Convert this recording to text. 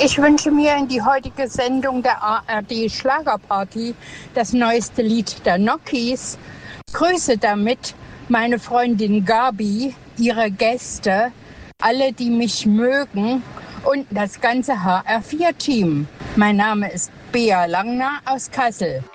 Ich wünsche mir in die heutige Sendung der ARD Schlagerparty das neueste Lied der Nokis. Grüße damit meine Freundin Gabi, ihre Gäste, alle, die mich mögen und das ganze HR4-Team. Mein Name ist Bea Langner aus Kassel.